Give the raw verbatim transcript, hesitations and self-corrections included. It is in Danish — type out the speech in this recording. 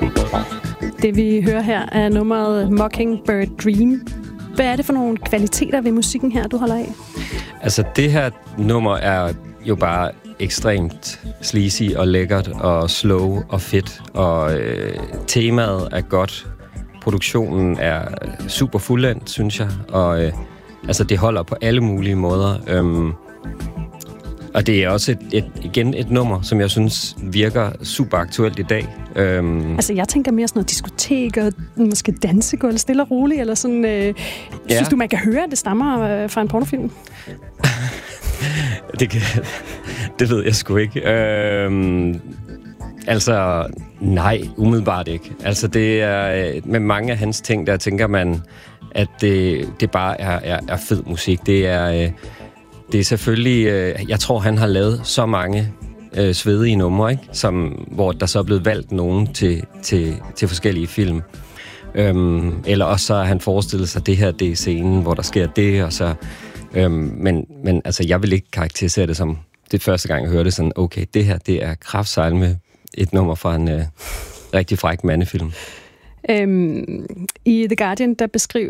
Det vi hører her er nummeret Mockingbird Dream. Hvad er det for nogle kvaliteter ved musikken her, du holder af? Altså, det her nummer er jo bare ekstremt sleazy og lækkert og slow og fedt. Og øh, temaet er godt. Produktionen er super fuldendt, synes jeg. Og øh, altså, det holder på alle mulige måder. Øhm, og det er også et, et, igen et nummer, som jeg synes virker super aktuelt i dag. Øhm, altså, jeg tænker mere sådan noget diskotek og måske dansegulv, stille og roligt, eller sådan... Øh, ja. Synes du, man kan høre, at det stammer øh, fra en pornofilm? det, kan, det ved jeg sgu ikke. Øhm, altså, nej, umiddelbart ikke. Altså, det er med mange af hans ting, der tænker man, at det, det bare er, er, er fed musik. Det er... Øh, Det er selvfølgelig, øh, jeg tror, han har lavet så mange øh, svedige numre, ikke? Som, hvor der så er blevet valgt nogen til, til, til forskellige film. Øhm, eller også så har han forestillet sig, at det her det er scenen, hvor der sker det, og så... Øhm, men, men altså, jeg vil ikke karakterisere det som... Det første gang, jeg hørte det sådan, okay, det her, det er kraftsejl med et nummer fra en øh, rigtig fræk mandefilm. Øhm, I The Guardian, der beskriver